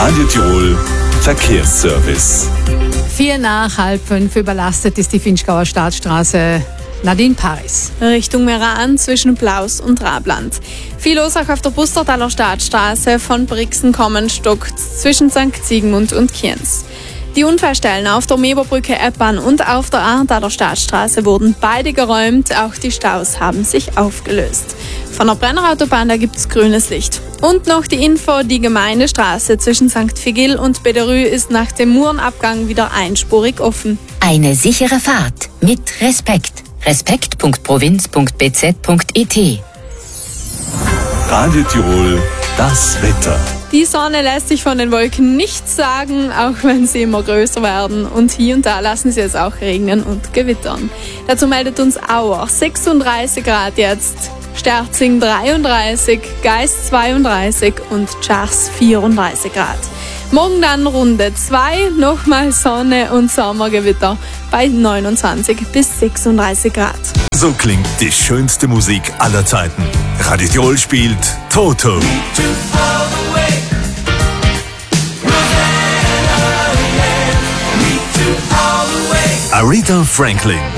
Radio Tirol Verkehrsservice. 4:05 überlastet ist die Vinschgauer Staatsstraße. Nadine Paris. Richtung Meran zwischen Plaus und Rabland. Viel los auch auf der Pustertaler Staatsstraße von Brixen kommend stockt zwischen St. Sigmund und Kienz. Die Unfallstellen auf der Meberbrücke Eppan und auf der Ahrenthaler Staatsstraße wurden beide geräumt, auch die Staus haben sich aufgelöst. Von der Brennerautobahn, da gibt's grünes Licht. Und noch die Info, die Gemeindestraße zwischen St. Vigil und Bederü ist nach dem Murenabgang wieder einspurig offen. Eine sichere Fahrt mit Respekt. Respekt.provinz.bz.it. Radio Tirol, das Wetter. Die Sonne lässt sich von den Wolken nichts sagen, auch wenn sie immer größer werden. Und hier und da lassen sie es auch regnen und gewittern. Dazu meldet uns Auer 36 Grad jetzt, Sterzing 33, Geist 32 und Tschachs 34 Grad. Morgen dann Runde 2, nochmal Sonne und Sommergewitter bei 29 bis 36 Grad. So klingt die schönste Musik aller Zeiten. Radio Tirol spielt Toto. Aretha Franklin.